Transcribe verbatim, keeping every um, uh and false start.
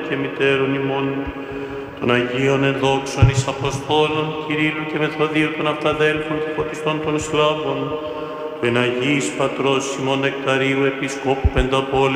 και μητέρων ημών, των Αγίων ενδόξων εις Αποστόλων, Κυρίλλου και Μεθοδίου των Αυταδέλφων και φωτιστών των Σλάβων, του εν Αγίης Πατρός Σιμών Νεκταρίου, Επισκόπου Πενταπόλεως,